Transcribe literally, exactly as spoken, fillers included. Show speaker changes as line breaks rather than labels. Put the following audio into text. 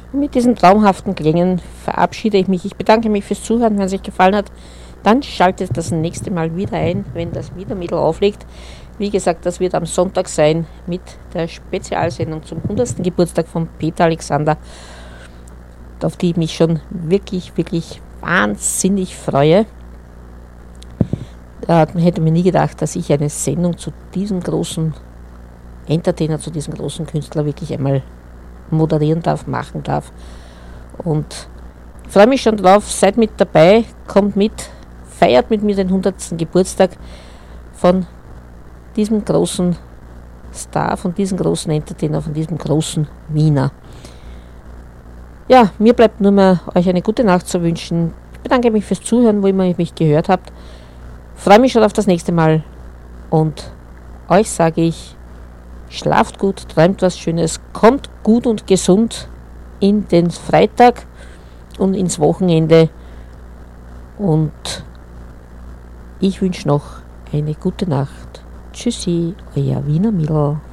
Und mit diesen traumhaften Klängen verabschiede ich mich. Ich bedanke mich fürs Zuhören. Wenn es euch gefallen hat, dann schaltet das nächste Mal wieder ein, wenn das Wienermittl auflegt. Wie gesagt, das wird am Sonntag sein mit der Spezialsendung zum hundertsten Geburtstag von Peter Alexander, auf die ich mich schon wirklich, wirklich wahnsinnig freue. Da hätte mir nie gedacht, dass ich eine Sendung zu diesem großen Entertainer, zu diesem großen Künstler wirklich einmal moderieren darf, machen darf. Und ich freue mich schon drauf, seid mit dabei, kommt mit, feiert mit mir den hundertsten Geburtstag von diesem großen Star, von diesem großen Entertainer, von diesem großen Wiener. Ja, mir bleibt nur mehr, euch eine gute Nacht zu wünschen. Ich bedanke mich fürs Zuhören, wo immer ihr mich gehört habt. Freue mich schon auf das nächste Mal und euch sage ich, schlaft gut, träumt was Schönes, kommt gut und gesund in den Freitag und ins Wochenende und ich wünsche noch eine gute Nacht. Tschüssi, euer Wienermittl.